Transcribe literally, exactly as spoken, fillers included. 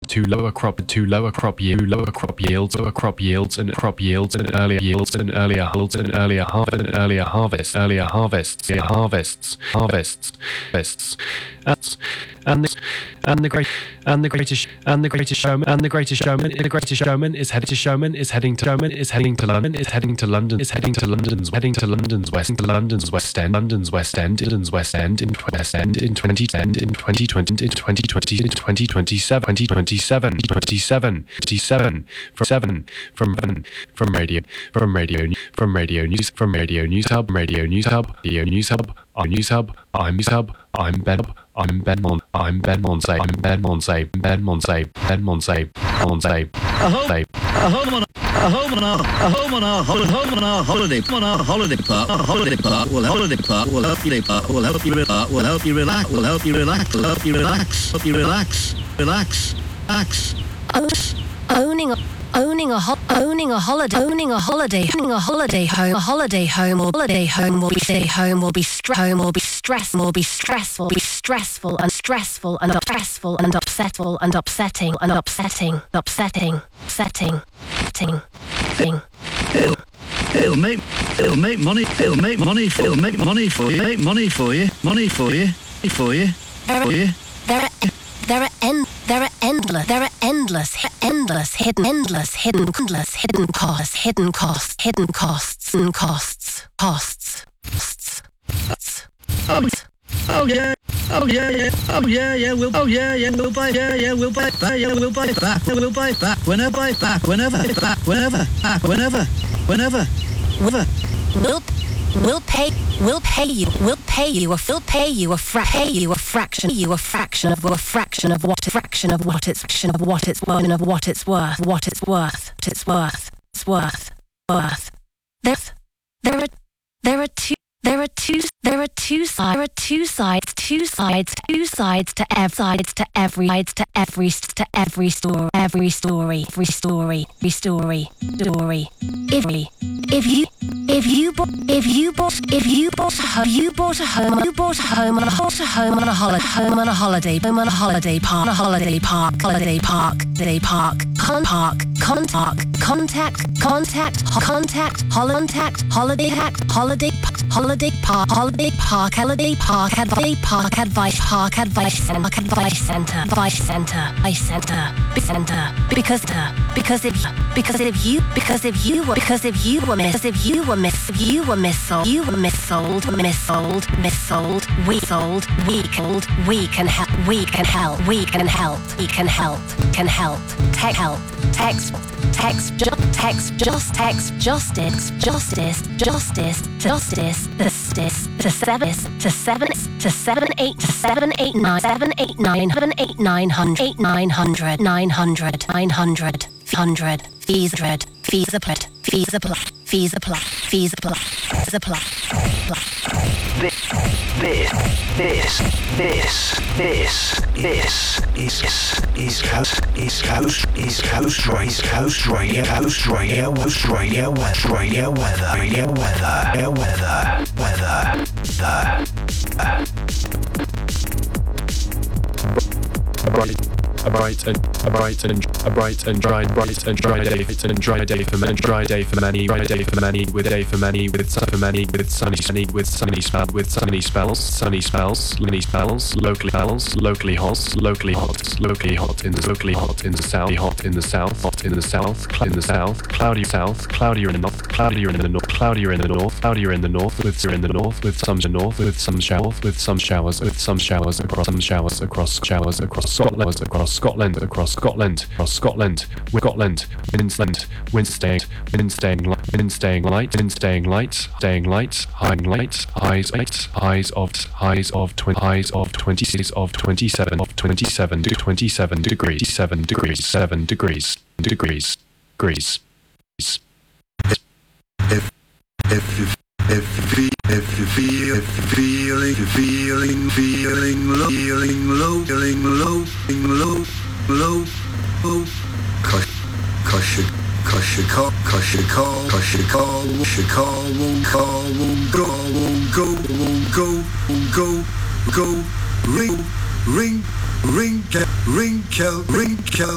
to lower crop to lower crop yield, lower crop yields, lower crop yields, and crop yields, and earlier yields, and earlier holds, and earlier harvest, and earlier harvest, earlier harvests, harvests, harvests, harvests, harvests, and the and the great and the greatest and the greatest showman and the greatest showman the greatest showman is heading to showman is heading to showman is heading to London is heading to London is heading to London's heading to London's west to London's west end London's west end London's west end in West End in twenty ten in twenty twenty in twenty twenty in twenty twenty-seven twenty twenty-seven twenty-seven twenty-seven from seven from from radio from radio from radio news from radio news hub radio news hub radio news hub I'm news hub I'm news hub I'm Ben I'm Ben Mon I'm Ben Monse I'm Ben Monse Ben Monse Ben Monse Monse a home a home on a home on a, a home on a holiday home on a holiday on a holiday park a holiday park will holiday park will help you park will help you relax will help you relax will help you relax will help you relax help you relax relax relax owning a Owning a ho- owning a holiday, owning a holiday, owning a holiday home, a holiday home or holiday home will be stay home will be stre- home will be stress will be stressful, be stressful and stressful and stressful and upsetful and upsetting and upsetting, upsetting, setting, setting, thing. It'll, it'll make it'll make money it'll make money it'll make money for you, make money for you, money for you, for you, for you. There are There are end, there are endless, there are endless, endless, hidden, endless, hidden, endless, hidden costs, hidden costs, hidden costs, and costs, costs, costs, costs. Oh, oh yeah, oh yeah, yeah, oh yeah, yeah, we'll, oh yeah, yeah, we'll buy, yeah, yeah, we'll buy it back, yeah, we'll buy it back, we'll buy it back, whenever, buy it back, whenever, back, whenever, back, whenever, whenever, whenever. We'll. We'll pay. We'll pay you. We'll pay you. A. We'll pay you a fra- Pay you a fraction. You a fraction of a fraction of what. A fraction of what it's. Fraction of what it's worth. Of what it's worth. What it's worth. It's worth. It's worth. Worth. There. There are. There are two. There are two. There are two sides. There are two sides. Two sides. Two sides to every sides to every sides to every to every story. Every story. Every story. Every story. Story. Every. If you. If you bought, if you bought, if you bought a home, you bought a home, you bought a home on a, bought a home on a holiday, home on a holiday, home on a holiday park, a holiday park, holiday park, holiday park, con park, contact, contact, contact, contact, contact, holiday hack, holiday, holiday park, holiday park, holiday park, holiday park, advice, park, advice center, advice center, advice center, advice center, center, because, because if, because if you, because if you were, because if you were, because if you were miss, if you were missold, you were missold, missold, missold, we sold, we killed, we can help, we can help, we can help, we can help, can help, tech help, text, text, ju- text, just text, justice, justice, justice, justice, justice, to seven, to seven, to seven, eight, to seven, eight, nine, seven, eight, nine, seven, eight, nine hundred, eight, nine hundred, nine hundred, nine hundred, hundred, feasible, feasible, feasible, feasible, feasible, feasible. This, this, this, this, this, this is East Coast, East Coast, East Coast, East Coast Radio, Coast Radio, Coast Radio, West Radio, weather, radio, weather, weather, weather, the. A bright and a bright and a bright and dry, bright and dry day and dry day for many, dry day for many, dry day for many, with day for many, with sun for many, with sunny, sunny, with sunny spell, with sunny spells, sunny spells, sunny spells, locally spells, locally hot, locally hot, locally hot in the locally hot in the south, hot in the south, hot in the south, in the south, cloudy south, cloudier in the north, cloudier in the north, cloudier in the north, cloudier in the north, with in the north, with some north, with some showers, with some showers, with some showers across some showers across showers across Scotland, across Scotland, across Scotland, across Scotland, with Scotland, Windsland, wind staying, wind staying, wind staying light, wind staying light, staying light, high light, highs eight, highs of, highs of twenty, highs of twenty, highs of twenty-seven, of twenty-seven to twenty-seven degrees, seven degrees, seven degrees, degrees, degrees. If, if, if, if you if you feel if you feeling feeling feeling low feeling low feeling low feeling low low low cause cause you cause you call cause you call cause you call you call won't call won't go won't go won't go won't go go ring ring ring ring ring ring